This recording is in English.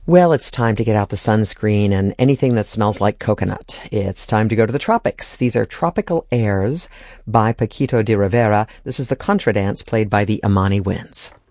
Well, it's time to get out the sunscreen and anything that smells like coconut. It's time to go to the tropics. These are Tropical Airs by Paquito de Rivera. This is the contra dance played by the Amani Winds.